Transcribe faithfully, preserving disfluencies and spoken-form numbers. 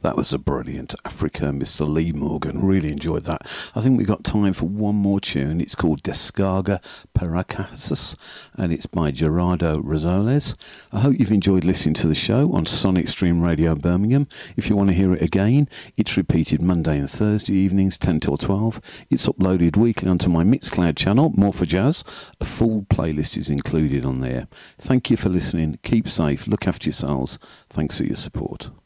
That was a brilliant Africa, Mister Lee Morgan. Really enjoyed that. I think we've got time for one more tune. It's called Descarga Paracasas, and it's by Gerardo Rosales. I hope you've enjoyed listening to the show on Sonic Stream Radio Birmingham. If you want to hear it again, it's repeated Monday and Thursday evenings, ten till twelve. It's uploaded weekly onto my Mixcloud channel, More for Jazz. A full playlist is included on there. Thank you for listening. Keep safe. Look after yourselves. Thanks for your support.